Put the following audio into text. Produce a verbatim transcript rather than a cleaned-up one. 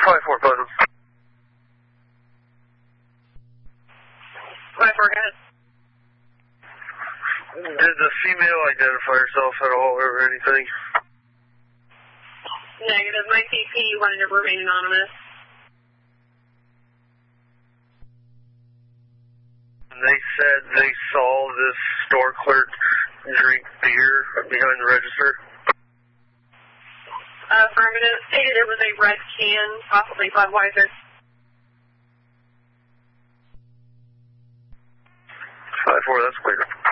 five four, button. five four, go ahead. Did the female identify herself at all or anything? Negative. My C P wanted to remain anonymous. They said they saw this store clerk drink beer behind the register. Affirmative. Stated it was a red can, possibly Budweiser. five four, that's clear.